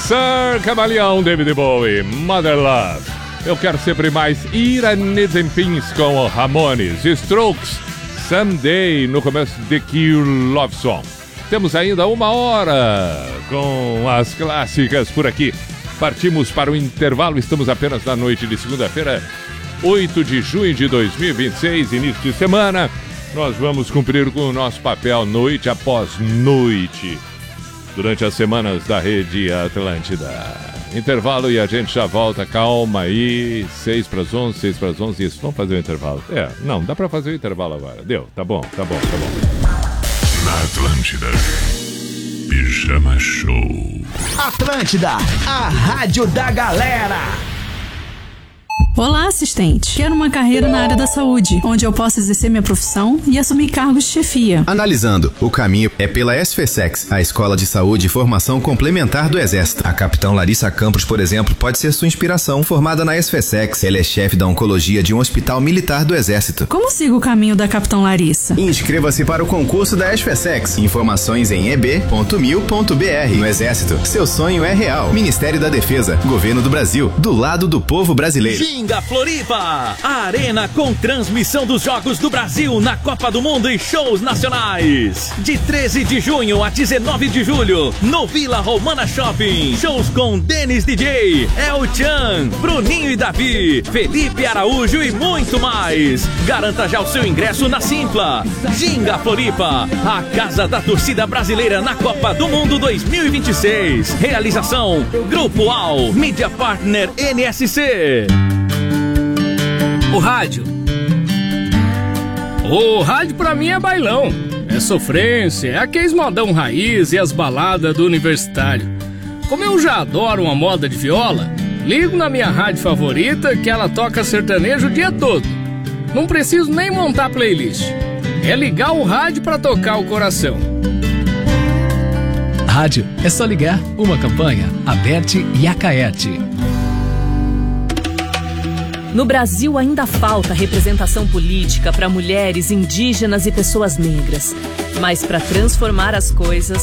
Sir Camaleão, David Bowie, Mother Love. Eu quero sempre mais Iranesen Pins com o Ramones, Strokes, Someday, no começo de Cure Love Song. Temos ainda 1 hora com as clássicas por aqui. Partimos para o intervalo, estamos apenas na noite de segunda-feira, 8 de junho de 2026, início de semana. Nós vamos cumprir com o nosso papel noite após noite, durante as semanas da Rede Atlântida. Intervalo e a gente já volta, calma aí, 6 para as 11, isso, vamos fazer o intervalo. Não, dá para fazer o intervalo agora, deu, tá bom. Na Atlântida, Pijama Show. Atlântida, a rádio da galera. Olá, assistente. Quero uma carreira na área da saúde, onde eu possa exercer minha profissão e assumir cargos de chefia. Analisando, o caminho é pela SFSEX, a Escola de Saúde e Formação Complementar do Exército. A capitão Larissa Campos, por exemplo, pode ser sua inspiração. Formada na SFSEX, ela é chefe da oncologia de um hospital militar do Exército. Como sigo o caminho da capitão Larissa? Inscreva-se para o concurso da SFSEX. Informações em eb.mil.br. No Exército, seu sonho é real. Ministério da Defesa, Governo do Brasil, do lado do povo brasileiro. Ginga Floripa, a arena com transmissão dos Jogos do Brasil na Copa do Mundo e shows nacionais. De 13 de junho a 19 de julho, no Vila Romana Shopping. Shows com Denis DJ, El Chan, Bruninho e Davi, Felipe Araújo e muito mais. Garanta já o seu ingresso na Simpla. Ginga Floripa, a casa da torcida brasileira na Copa do Mundo 2026. Realização Grupo AL, Mídia Partner NSC. O rádio pra mim é bailão, é sofrência, é aqueles modão raiz e as baladas do universitário. Como eu já adoro uma moda de viola, ligo na minha rádio favorita que ela toca sertanejo o dia todo. Não preciso nem montar playlist, é ligar o rádio pra tocar o coração. Rádio é só ligar. Uma campanha, Aberte e Acaerte. No Brasil ainda falta representação política para mulheres, indígenas e pessoas negras. Mas para transformar as coisas,